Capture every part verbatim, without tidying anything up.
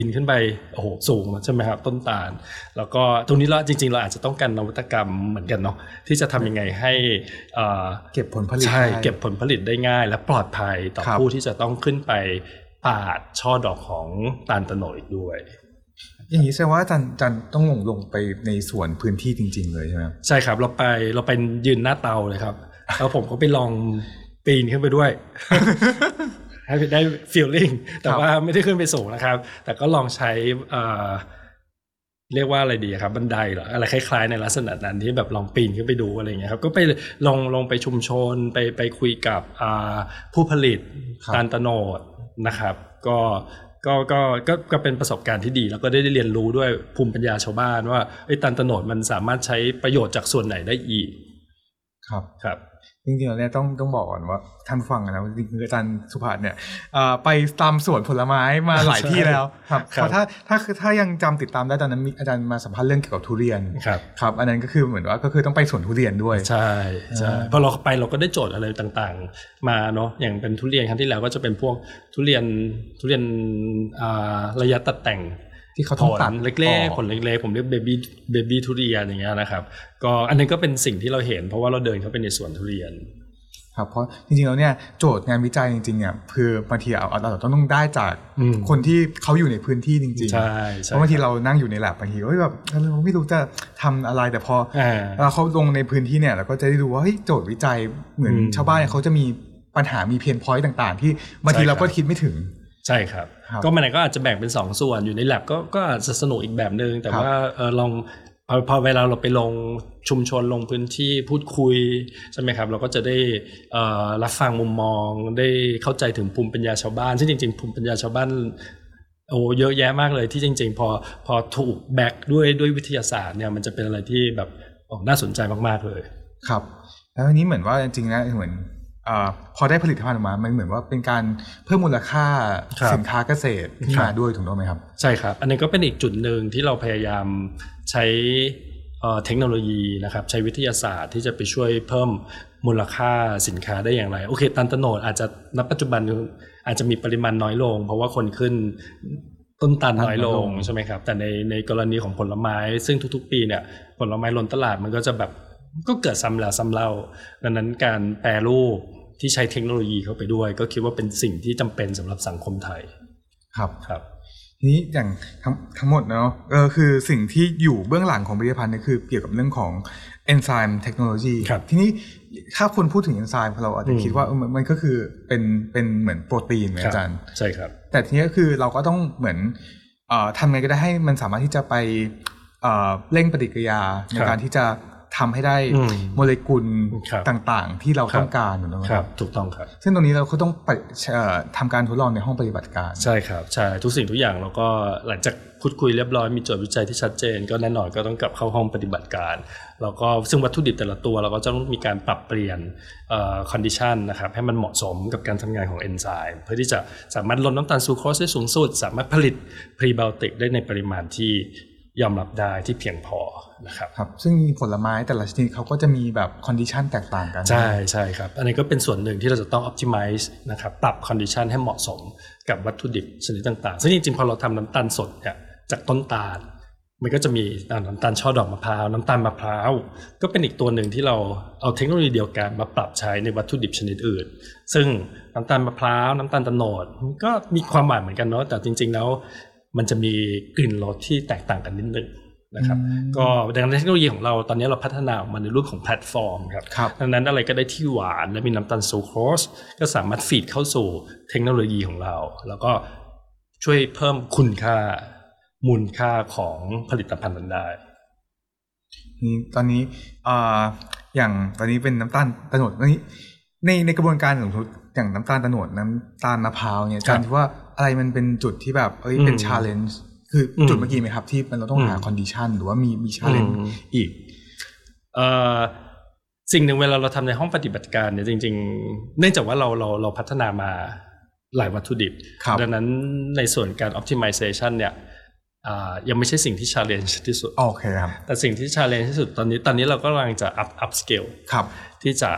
นขึ้นไปโอ้โหสูงใช่ไหมครับต้นตาลแล้วก็ตรงนี้เราจริงๆเราอาจจะต้องการนวัตกรรมเหมือนกันเนาะที่จะทำยังไงให้เก็บผลผลิตใช่เก็บผลผลิตได้ง่ายและปลอดภัยต่อผู้ที่จะต้องขึ้นไปปาดช่อดอกของตาลตะโนดอีกด้วยอย่างนี้แสดงว่าอาจารย์อาจารย์ต้องลงลงไปในส่วนพื้นที่จริงๆเลยใช่ไหมใช่ครับเราไปเราไปยืนหน้าเตาเลยครับแล้วผมก็ไปลองปีนขึ้นไปด้วย ให้ได้ feeling แต่ว่าไม่ได้ขึ้นไปสูงนะครับแต่ก็ลองใช้เรียกว่าอะไรดีครับบันไดหรออะไรคล้ายๆในลักษณะนั้นที่แบบลองปีนขึ้นไปดูอะไรเงี้ยครับก็ไปลองลองไปชุมชนไปไปคุยกับผู้ผลิตตาลตะโนดนะครับก็ก็ก็ก็ก็เป็นประสบการณ์ที่ดีแล้วก็ได้เรียนรู้ด้วยภูมิปัญญาชาวบ้านว่าไอ้ตาลตะโนดมันสามารถใช้ประโยชน์จากส่วนไหนได้อีกครับครับจริงๆแล้วเนี่ยต้องต้องบอกก่อนว่าท่านฟังนะจริงๆอาจารย์สุภาพเนี่ยไปตามสวนผลไม้มาหลายที่แล้วครับเพราะถ้าถ้าคือถ้ายังจำติดตามได้ตอนนั้นอาจารย์มาสัมภาษณ์เรื่องเกี่ยวกับทุเรียนครับครับอันนั้นก็คือเหมือนว่าก็คือต้องไปสวนทุเรียนด้วยใช่ใช่พอเราไปเราก็ได้โจทย์อะไรต่างๆมาเนาะอย่างเป็นทุเรียนครั้งที่แล้วก็จะเป็นพวกทุเรียนทุเรียนระยะตัดแต่งที่เขาต้องตัดเล็กๆผลเล็กๆผมเรียกเบบี้เบบี้ทุเรียนอย่างเงี้ยนะครับก็อันนี้ก็เป็นสิ่งที่เราเห็นเพราะว่าเราเดินเข้าไปในสวนทุเรียนครับเพราะจริงๆแล้วเนี่ยโจทย์งานวิจัยจริงๆเนี่ยคือบางทีเอาเราต้องต้องได้จากคนที่เขาอยู่ในพื้นที่จริงๆใช่เพราะบางทีเรานั่งอยู่ในแลบบางทีก็แบบเราไม่รู้จะทำอะไรแต่พอเราเขาลงในพื้นที่เนี่ยเราก็จะได้ดูว่าเฮ้ยโจทย์วิจัยเหมือนชาวบ้านเขาจะมีปัญหามีเพนพอยต์ต่างๆที่บางทีเราก็คิดไม่ถึงใช่ครับก็มันก็อาจจะแบ่งเป็นสองส่วนอยู่ในแลบก็ก็อาจจะสนุกอีกแบบนึงแต่ว่าเออลองพอพอเวลาเราไปลงชุมชนลงพื้นที่พูดคุยใช่ไหมครับเราก็จะได้รับฟังมุมมองได้เข้าใจถึงภูมิปัญญาชาวบ้านซึ่งจริงๆภูมิปัญญาชาวบ้านโอ้เยอะแยะมากเลยที่จริงๆพอพอถูกแบ็กด้วยด้วยวิทยาศาสตร์เนี่ยมันจะเป็นอะไรที่แบบน่าสนใจมากๆเลยครับแล้วทีนี้เหมือนว่าจริงๆนะเหมือนอ่าพอได้ผลิตภัณฑ์ออกมามันเหมือนว่าเป็นการเพิ่มมูลค่าสินค้าเกษตรขึ้นมาด้วยถูกต้องไหมครับใช่ครับอันนี้ก็เป็นอีกจุดหนึ่งที่เราพยายามใช้เทคโนโลยีนะครับใช้วิทยาศาสตร์ที่จะไปช่วยเพิ่มมูลค่าสินค้าได้อย่างไรโอเคตาลตะโนดอาจจะณปัจจุบันอาจจะมีปริมาณน้อยลงเพราะว่าคนขึ้นต้นตาลน้อยลงใช่ไหมครับแต่ในในกรณีของผลไม้ซึ่งทุกๆปีเนี่ยผลไม้ล้นตลาดมันก็จะแบบก็เกิดซ้ำแล้วซ้ำเล่าดังนั้นการแปรรูปที่ใช้เทคโนโลยีเข้าไปด้วยก็คิดว่าเป็นสิ่งที่จำเป็นสำหรับสังคมไทยครับครับนี้อย่างทั้งทั้งหมดเนาะเออคือสิ่งที่อยู่เบื้องหลังของผลิตภัณฑ์นี่คือเกี่ยวกับเรื่องของเอนไซม์เทคโนโลยีทีนี้ถ้าคนพูดถึงเอนไซม์เราอาจจะคิดว่ามันก็คือเป็นเป็นเหมือนโปรตีนเหมือนอาจารย์ใช่ครับแต่ทีนี้ก็คือเราก็ต้องเหมือนเอ่อทำไงก็ได้ให้มันสามารถที่จะไปเอ่อเร่งปฏิกิริยาในการที่จะทำให้ได้โมเลกุลต่างๆที่เราต้องการถูกต้องไหมครับถูกต้องครับซึ่งตรงนี้เราก็ต้องทำการทดลองในห้องปฏิบัติการใช่ครับใช่ทุกสิ่งทุกอย่างเราก็หลังจากพูดคุยเรียบร้อยมีโจทย์วิจัยที่ชัดเจนก็แน่นอนก็ต้องกลับเข้าห้องปฏิบัติการแล้วก็ซึ่งวัตถุดิบแต่ละตัวเราก็จะต้องมีการปรับเปลี่ยนเอ่อคอนดิชันนะครับให้มันเหมาะสมกับการทำงานของเอนไซม์เพื่อที่จะสามารถลดน้ำตาลซูโครสได้สูงสุดสามารถผลิตพรีไบโอติกได้ในปริมาณที่ยอมรับได้ที่เพียงพอนะครับครับซึ่งผลไม้แต่ละชนิดเขาก็จะมีแบบคอนดิชันแตกต่างกันใช่ใช่ครับอันนี้ก็เป็นส่วนหนึ่งที่เราจะต้อง optimize นะครับปรับคอนดิชันให้เหมาะสมกับวัตถุดิบชนิดต่างๆซึ่งจริงๆพอเราทำน้ำตาลสดเนี่ยจากต้นตาลมันก็จะมีน้ำตาลช่อดอกมะพร้าวน้ำตาลมะพร้าวก็เป็นอีกตัวหนึ่งที่เราเอาเทคโนโลยีเดียวกันมาปรับใช้ในวัตถุดิบชนิดอื่นซึ่งน้ำตาลมะพร้าวน้ำตาลโตโนดก็มีความหมายเหมือนกันเนาะแต่จริงๆแล้วมันจะมีกลิ่นรสที่แตกต่างกันนิดนึงนะครับก็ดังนั้นเทคโนโลยีของเราตอนนี้เราพัฒนาออกมาในรูปของแพลตฟอร์มครับดังนั้นอะไรก็ได้ที่หวานและมีน้ำตาลซูโครสก็สามารถฟีดเข้าสู่เทคโนโลยีของเราแล้วก็ช่วยเพิ่มคุณค่ามูลค่าของผลิตภัณฑ์นั้นได้นี่ตอนนี้อ่าอย่างตอนนี้เป็นน้ำตาลโตโนดนี้ในในกระบวนการของอย่างน้ำตาลโตโนดน้ำตาลมะพร้าวเนี่ยอาจารย์คิดว่าอะไรมันเป็นจุดที่แบบเอ้ยเป็น challengeคือจุดเมื่อกี้ไหมครับที่เราต้องหาคอนดิชันหรือว่ามีมี challenge อีกเอ่อสิ่งหนึ่งเวลาเราทำในห้องปฏิบัติการเนี่ยจริงๆเนื่องจากว่าเราเราเราพัฒนามาหลายวัตถุดิบดังนั้นในส่วนการ optimization เนี่ยยังไม่ใช่สิ่งที่ challenge ที่สุดโอเคครับแต่สิ่งที่ challenge ที่สุดตอนนี้ตอนนี้เราก็กำลังจะ up up scale ครับที่จะ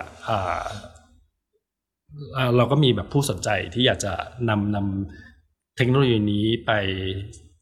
เราก็มีแบบผู้สนใจที่อยากจะนำนำเทคโนโลยีนี้ไป